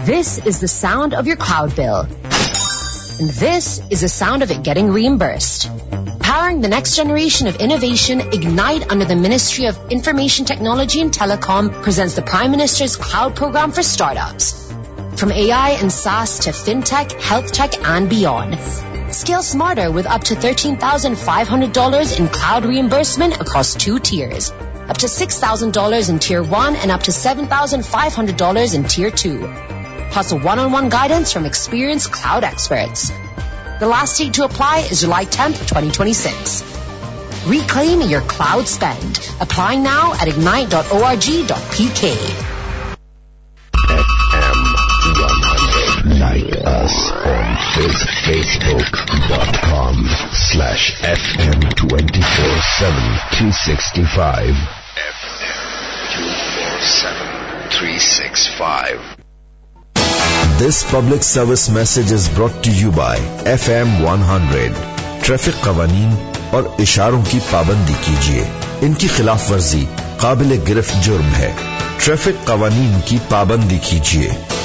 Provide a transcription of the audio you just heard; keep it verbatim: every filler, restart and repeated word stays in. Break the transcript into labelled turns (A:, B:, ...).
A: This is the sound of your cloud bill. And this is the sound of it getting reimbursed. Powering the next generation of innovation, Ignite under the Ministry of Information Technology and Telecom presents the Prime Minister's Cloud Program for Startups. From A I and SaaS to FinTech, Health Tech and beyond. Scale smarter with up to thirteen thousand five hundred dollars in cloud reimbursement across two tiers. Up to six thousand dollars in Tier one and up to seven thousand five hundred dollars in Tier two. Plus a one-on-one guidance from experienced cloud experts. The last date to apply is July tenth, twenty twenty-six. Reclaim your cloud spend. Applying now at ignite dot org dot p k.
B: F M one hundred. Like us on Facebook.com slash FM twenty-four seven three sixty-five. F M twenty-four seven three sixty-five.
C: This public service message is brought to you by F M one hundred. Traffic कवानीन और इशारों की पाबंदी कीजिए. इनकी खिलाफ वर्जी काबिल गिरफ्त जुर्म है. ट्रैफिक कवानीन की पाबंदी कीजिए.